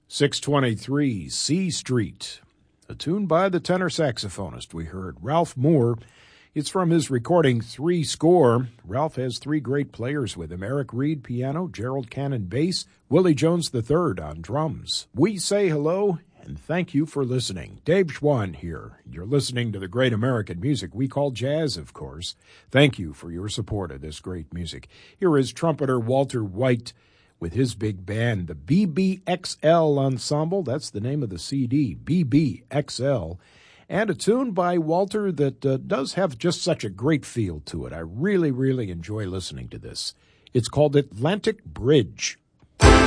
623 C Street, a tune by the tenor saxophonist we heard, Ralph Moore. It's from his recording Three Score. Ralph has three great players with him: Eric Reed, piano; Gerald Cannon, bass; Willie Jones III on drums. We say hello and thank you for listening. Dave Schwann here. You're listening to the great American music we call jazz, of course. Thank you for your support of this great music. Here is trumpeter Walter White with his big band, the BBXL Ensemble. That's the name of the CD, BBXL. And a tune by Walter that does have just such a great feel to it. I really, really enjoy listening to this. It's called Atlantic Bridge.